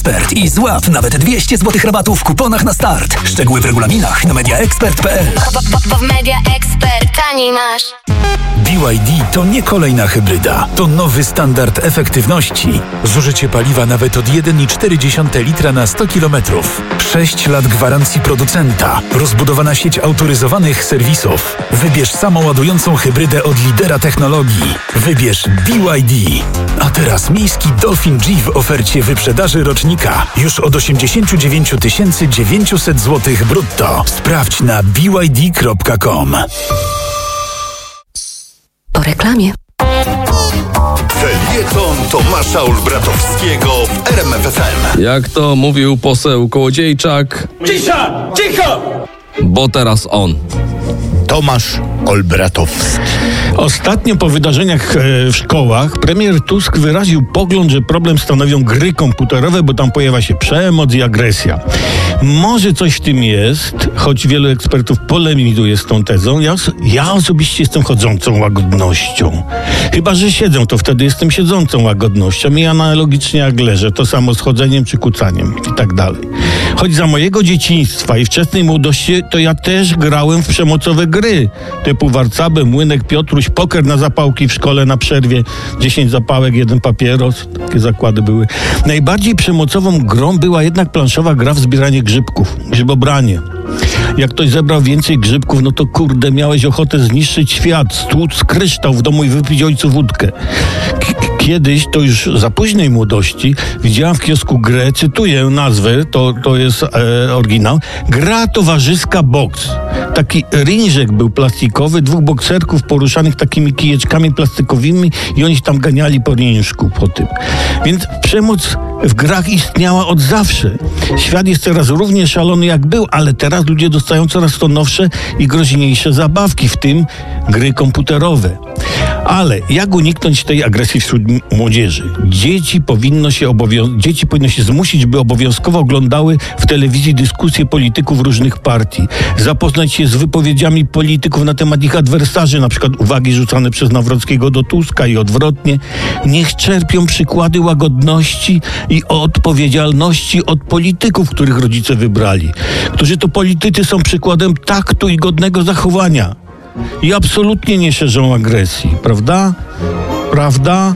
MediaExpert i złap nawet 200 zł rabatu w kuponach na start. Szczegóły w regulaminach na mediaexpert.pl. Bo w MediaExpert taniej masz. BYD to nie kolejna hybryda. To nowy standard efektywności. Zużycie paliwa nawet od 1,4 litra na 100 km. 6 lat gwarancji producenta. Rozbudowana sieć autoryzowanych serwisów. Wybierz samoładującą hybrydę od lidera technologii. Wybierz BYD. A teraz miejski Dolphin G w ofercie wyprzedaży rocznika. Już od 89 900 zł brutto. Sprawdź na byd.com. Po reklamie. Felieton Tomasza Olbratowskiego w RMF FM. Jak to mówił poseł Kołodziejczak, Cisza! Cicho! bo teraz on. Tomasz Olbratowski. Ostatnio po wydarzeniach w szkołach premier Tusk wyraził pogląd, że problem stanowią gry komputerowe, bo tam pojawia się przemoc i agresja. Może coś w tym jest, choć wielu ekspertów polemizuje z tą tezą. Ja osobiście jestem chodzącą łagodnością. Chyba że siedzę, to wtedy jestem siedzącą łagodnością i analogicznie jak leżę, to samo z chodzeniem czy kucaniem i tak dalej. Choć za mojego dzieciństwa i wczesnej młodości to ja też grałem w przemocowe gry, typu warcaby, młynek, Piotruś, poker na zapałki w szkole na przerwie, 10 zapałek, 1 papieros, takie zakłady były. Najbardziej przemocową grą była jednak planszowa gra w zbieranie grzybków, grzybobranie. Jak ktoś zebrał więcej grzybków, no to kurde, miałeś ochotę zniszczyć świat, stłuc kryształ w domu i wypić ojcu wódkę. Kiedyś, to już za późnej młodości, widziałam w kiosku grę, cytuję nazwę, to jest oryginał, gra towarzyska boks. Taki rinżek był plastikowy, 2 bokserków poruszanych takimi kijeczkami plastikowymi i oni tam ganiali po rinżku po tym. Więc przemoc w grach istniała od zawsze. Świat jest teraz równie szalony jak był, ale teraz ludzie dostają coraz to nowsze i groźniejsze zabawki, w tym gry komputerowe. Ale jak uniknąć tej agresji wśród młodzieży? Dzieci powinno się zmusić, by obowiązkowo oglądały w telewizji dyskusje polityków różnych partii. Zapoznać się z wypowiedziami polityków na temat ich adwersarzy, na przykład uwagi rzucane przez Nawrockiego do Tuska i odwrotnie. Niech czerpią przykłady łagodności i odpowiedzialności od polityków, których rodzice wybrali. Którzy to politycy są przykładem taktu i godnego zachowania. I absolutnie nie szerzą agresji, prawda? Prawda?